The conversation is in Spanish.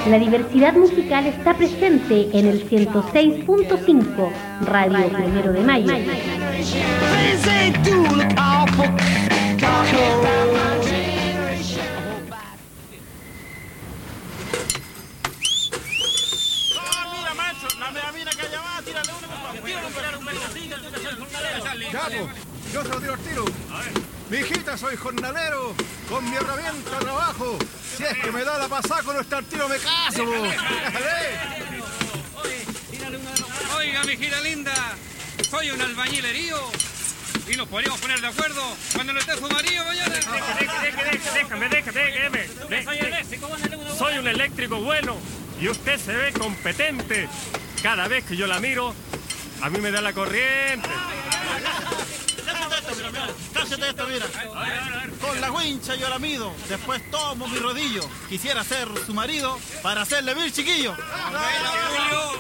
La diversidad musical está presente en el 106.5 Radio 1 de Mayo. Ya, pues, yo se lo tiro al tiro. Mi hijita, soy jornalero, con mi herramienta trabajo. Si es que me da la pasada con nuestro tiro me caso. Oiga, mi hijita linda, soy un albañilerío y nos podríamos poner de acuerdo cuando no esté su marido mañana. Déjame. Soy un eléctrico bueno y usted se ve competente. Cada vez que yo la miro, a mí me da la corriente. Cállate esto, mira. Con la wincha yo la mido, después tomo mi rodillo. Quisiera ser su marido para hacerle vil chiquillo. Julio,